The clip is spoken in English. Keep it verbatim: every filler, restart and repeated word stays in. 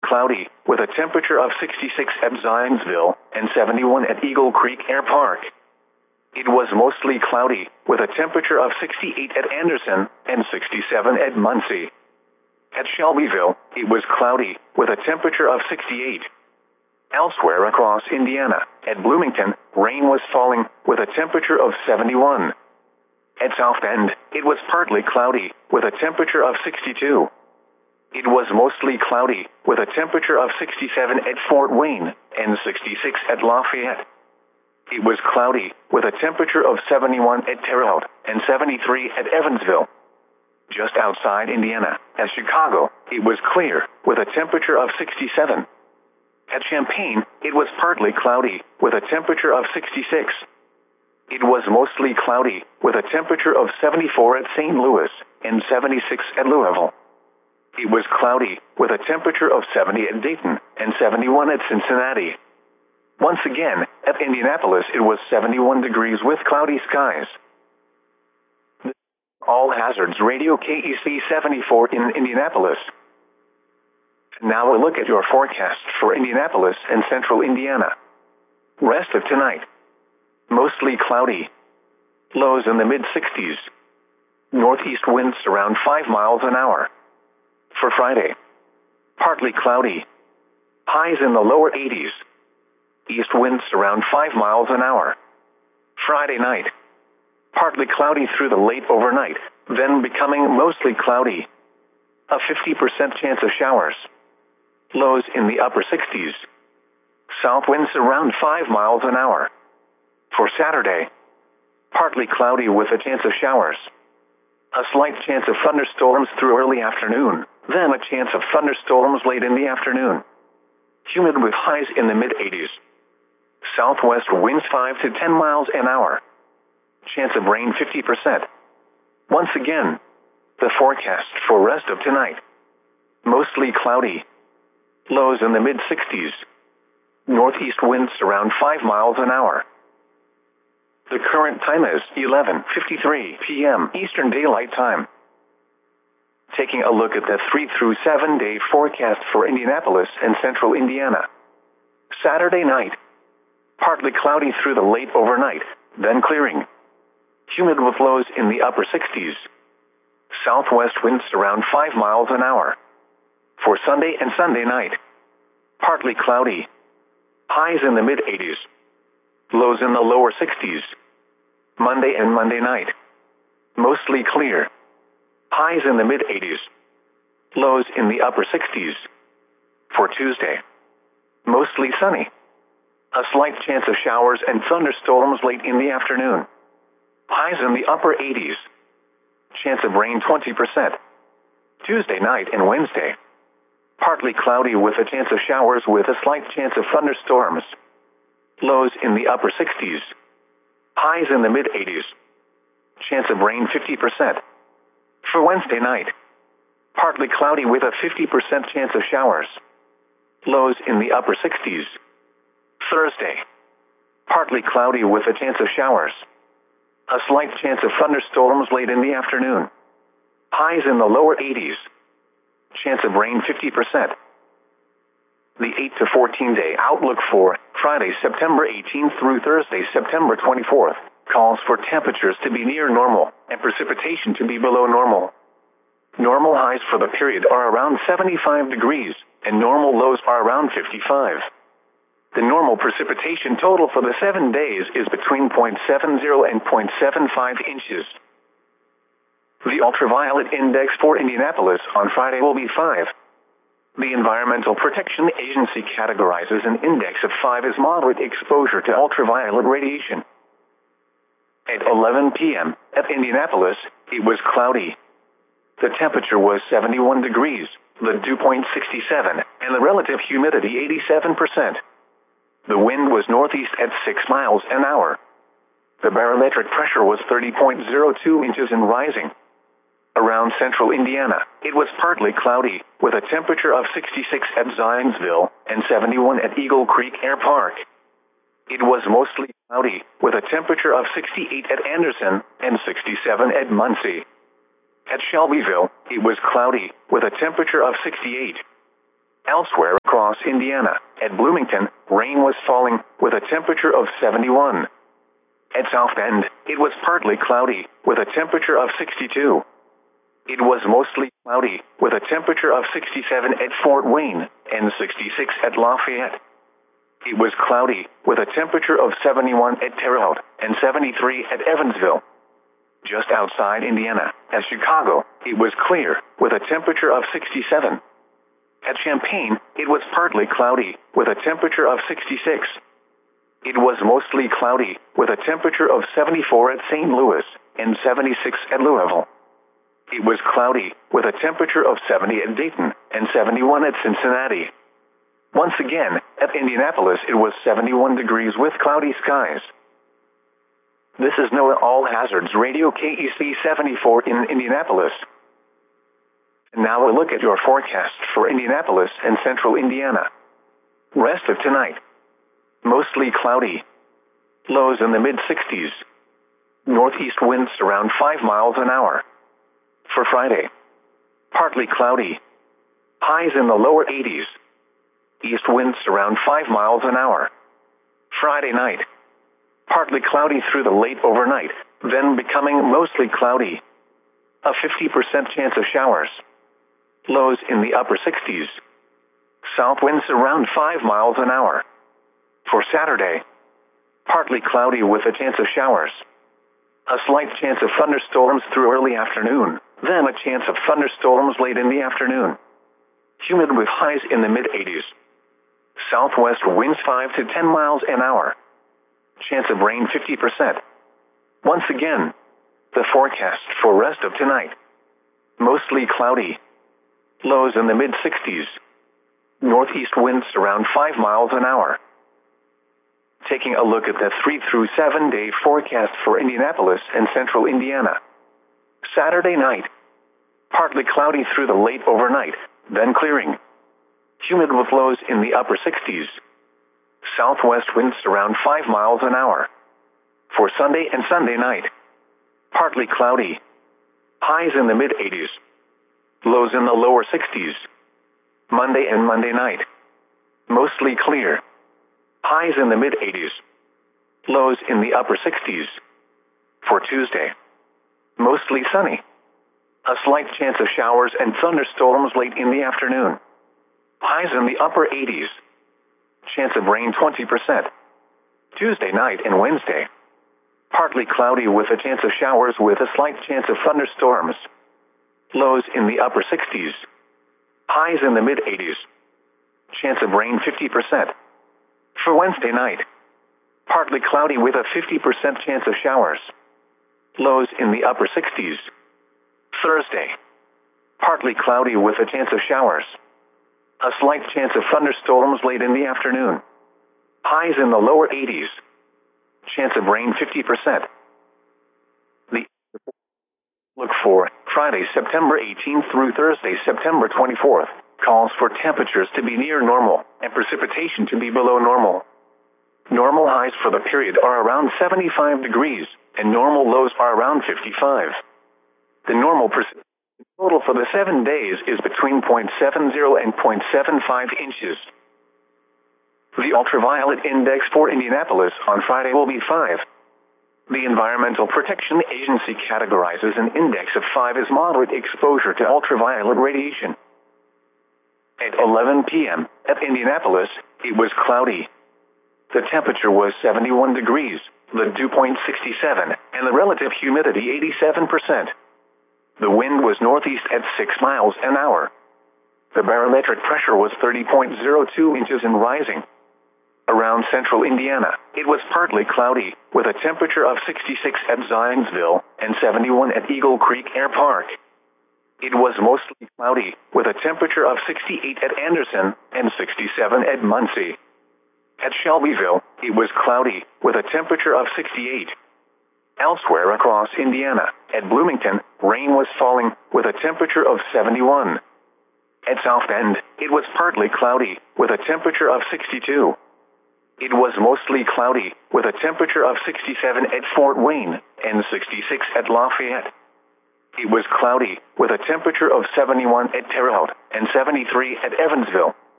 cloudy, with a temperature of sixty-six at Zionsville and seventy-one at Eagle Creek Air Park. It was mostly cloudy, with a temperature of sixty-eight at Anderson and sixty-seven at Muncie. At Shelbyville, it was cloudy, with a temperature of sixty-eight. Elsewhere across Indiana, at Bloomington, rain was falling, with a temperature of seventy-one. At South Bend, it was partly cloudy, with a temperature of sixty-two. It was mostly cloudy, with a temperature of sixty-seven at Fort Wayne and sixty-six at Lafayette. It was cloudy, with a temperature of seventy-one at Terre Haute and seventy-three at Evansville. Just outside Indiana, at Chicago, it was clear, with a temperature of sixty-seven. At Champaign, it was partly cloudy, with a temperature of sixty-six. It was mostly cloudy, with a temperature of seventy-four at Saint Louis and seventy-six at Louisville. It was cloudy, with a temperature of seventy at Dayton and seventy-one at Cincinnati. Once again, at Indianapolis it was seventy-one degrees with cloudy skies. All Hazards Radio K E C seventy-four in Indianapolis. Now a look at your forecast for Indianapolis and central Indiana. Rest of tonight. Mostly cloudy. Lows in the mid-sixties. Northeast winds around five miles an hour. For Friday. Partly cloudy. Highs in the lower eighties. East winds around five miles an hour. Friday night. Partly cloudy through the late overnight, then becoming mostly cloudy. A fifty percent chance of showers. Lows in the upper sixties. South winds around five miles an hour. For Saturday. Partly cloudy with a chance of showers. A slight chance of thunderstorms through early afternoon, then a chance of thunderstorms late in the afternoon. Humid with highs in the mid-eighties. Southwest winds five to ten miles an hour. Chance of rain fifty percent. Once again, the forecast for rest of tonight. Mostly cloudy. Lows in the mid-sixties. Northeast winds around five miles an hour. The current time is eleven fifty-three p m Eastern Daylight Time. Taking a look at the three through seven day forecast for Indianapolis and central Indiana. Saturday night. Partly cloudy through the late overnight, then clearing. Humid with lows in the upper sixties. Southwest winds around five miles an hour. For Sunday and Sunday night. Partly cloudy. Highs in the mid-eighties. Lows in the lower sixties. Monday and Monday night. Mostly clear. Highs in the mid-eighties. Lows in the upper sixties. For Tuesday. Mostly sunny. A slight chance of showers and thunderstorms late in the afternoon. Highs in the upper eighties. Chance of rain twenty percent. Tuesday night and Wednesday. Partly cloudy with a chance of showers with a slight chance of thunderstorms. Lows in the upper sixties. Highs in the mid-eighties. Chance of rain fifty percent. For Wednesday night. Partly cloudy with a fifty percent chance of showers. Lows in the upper sixties. Thursday. Partly cloudy with a chance of showers. A slight chance of thunderstorms late in the afternoon. Highs in the lower eighties. Chance of rain fifty percent. The eight to fourteen day outlook for Friday, September eighteenth through Thursday, September twenty-fourth, calls for temperatures to be near normal and precipitation to be below normal. Normal highs for the period are around seventy-five degrees, and normal lows are around fifty-five. The normal precipitation total for the seven days is between zero point seven zero and zero point seven five inches. The ultraviolet index for Indianapolis on Friday will be five. The Environmental Protection Agency categorizes an index of five as moderate exposure to ultraviolet radiation. At eleven p m at Indianapolis, it was cloudy. The temperature was seventy-one degrees, the dew point sixty-seven, and the relative humidity eighty-seven percent. The wind was northeast at six miles an hour. The barometric pressure was thirty point zero two inches and rising. Around central Indiana, it was partly cloudy, with a temperature of sixty-six at Zionsville and seventy-one at Eagle Creek Air Park. It was mostly cloudy, with a temperature of sixty-eight at Anderson and sixty-seven at Muncie. At Shelbyville, it was cloudy, with a temperature of sixty-eight. Elsewhere across Indiana. At Bloomington, rain was falling with a temperature of seventy-one. At South Bend, it was partly cloudy with a temperature of sixty-two. It was mostly cloudy with a temperature of sixty-seven at Fort Wayne and sixty-six at Lafayette. It was cloudy with a temperature of seventy-one at Terre Haute and seventy-three at Evansville. Just outside Indiana, at Chicago, it was clear with a temperature of sixty-seven. At Champaign, it was partly cloudy with a temperature of sixty-six. It was mostly cloudy with a temperature of seventy-four at Saint Louis and seventy-six at Louisville. It was cloudy with a temperature of seventy at Dayton and seventy-one at Cincinnati. Once again, at Indianapolis it was seventy-one degrees with cloudy skies. This is NOAA All Hazards Radio K E C seventy-four in Indianapolis. And now a look at your forecast for Indianapolis and central Indiana. Rest of tonight. Mostly cloudy. Lows in the mid sixties. Northeast winds around five miles an hour. For Friday. Partly cloudy. Highs in the lower eighties. East winds around five miles an hour. Friday night. Partly cloudy through the late overnight, then becoming mostly cloudy. A fifty percent chance of showers. Lows in the upper sixties. South winds around five miles an hour. For Saturday. Partly cloudy with a chance of showers. A slight chance of thunderstorms through early afternoon, then a chance of thunderstorms late in the afternoon. Humid with highs in the mid eighties. Southwest winds five to ten miles an hour. Chance of rain fifty percent. Once again, the forecast for rest of tonight. Mostly cloudy. Lows in the mid sixties. Northeast winds around five miles an hour. Taking a look at the three through seven day forecast for Indianapolis and central Indiana. Saturday night. Partly cloudy through the late overnight, then clearing. Humid with lows in the upper sixties. Southwest winds around five miles an hour. For Sunday and Sunday night. Partly cloudy. Highs in the mid eighties. Lows in the lower sixties. Monday and Monday night. Mostly clear. Highs in the mid eighties. Lows in the upper sixties. For Tuesday. Mostly sunny. A slight chance of showers and thunderstorms late in the afternoon. Highs in the upper eighties. Chance of rain twenty percent. Tuesday night and Wednesday. Partly cloudy with a chance of showers with a slight chance of thunderstorms. Lows in the upper sixties. Highs in the mid eighties. Chance of rain fifty percent. For Wednesday night. Partly cloudy with a fifty percent chance of showers. Lows in the upper sixties. Thursday. Partly cloudy with a chance of showers. A slight chance of thunderstorms late in the afternoon. Highs in the lower eighties. Chance of rain fifty percent. The look for Friday, September eighteenth through Thursday, September twenty-fourth, calls for temperatures to be near normal and precipitation to be below normal. Normal highs for the period are around seventy-five degrees, and normal lows are around fifty-five. The normal precipitation total for the seven days is between zero point seven zero and zero point seven five inches. The ultraviolet index for Indianapolis on Friday will be five. The Environmental Protection Agency categorizes an index of five as moderate exposure to ultraviolet radiation. At eleven p m at Indianapolis, it was cloudy. The temperature was seventy-one degrees, the dew point sixty-seven, and the relative humidity eighty-seven percent. The wind was northeast at six miles an hour. The barometric pressure was thirty point zero two inches and rising. Around central Indiana, it was partly cloudy, with a temperature of sixty-six at Zionsville and seventy-one at Eagle Creek Air Park. It was mostly cloudy, with a temperature of sixty-eight at Anderson and sixty-seven at Muncie. At Shelbyville, it was cloudy, with a temperature of sixty-eight. Elsewhere across Indiana, at Bloomington, rain was falling, with a temperature of seventy-one. At South Bend, it was partly cloudy, with a temperature of sixty-two. It was mostly cloudy, with a temperature of sixty-seven at Fort Wayne and sixty-six at Lafayette. It was cloudy, with a temperature of seventy-one at Terre Haute and seventy-three at Evansville.